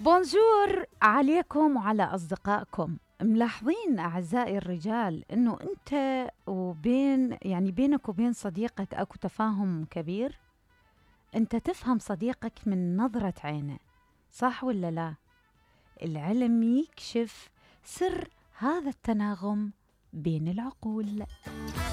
بونجور عليكم وعلى أصدقائكم. ملاحظين أعزائي الرجال أنه أنت بينك وبين صديقك أكو تفاهم كبير. أنت تفهم صديقك من نظرة عينه، صح ولا لا؟ العلم يكشف سر هذا التناغم بين العقول.